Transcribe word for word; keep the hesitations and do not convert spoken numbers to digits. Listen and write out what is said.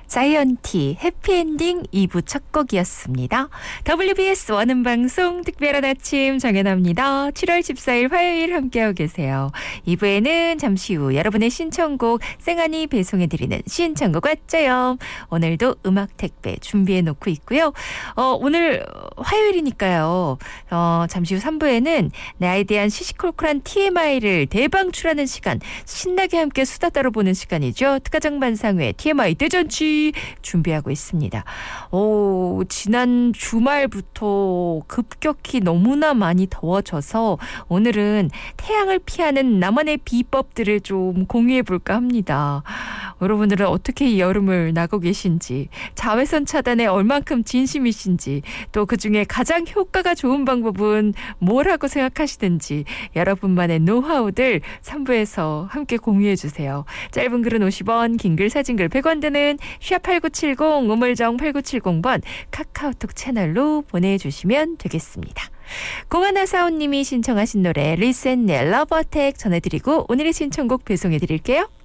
자이언티 해피엔딩 이 부 첫 곡이었습니다. 더블유비에스 원음방송 특별한 아침 정연아입니다. 칠월 십사일 화요일 함께하고 계세요. 이 부에는 잠시 후 여러분의 신청곡 생안이 배송해드리는 신청곡 왔죠요. 오늘도 음악 택배 준비해놓고 있고요. 어, 오늘 화요일이니까요. 어, 잠시 후 삼 부에는 나에 대한 시시콜콜한 티엠아이를 대방출하는 시간, 신나게 함께 수다 떨어보는 시간이죠. 특가정반상회 티엠아이 대잔치 준비하고 있습니다. 오, 지난 주말부터 급격히 너무나 많이 더워져서 오늘은 태양을 피하는 나만의 비법들을 좀 공유해볼까 합니다. 여러분들은 어떻게 이 여름을 나고 계신지, 자외선 차단에 얼만큼 진심이신지, 또 그중에 가장 효과가 좋은 방법은 뭐라고 생각하시는지 여러분만의 노하우들 삼 부에서 함께 공유해주세요. 짧은 글은 오십 원, 긴 글 사진 글 백 원 드는 샵 팔구칠공 우물정 팔구칠공 번 카카오톡 채널로 보내주시면 되겠습니다. 공하나사오님이 신청하신 노래 리센네 러버텍 전해드리고 오늘의 신청곡 배송해드릴게요.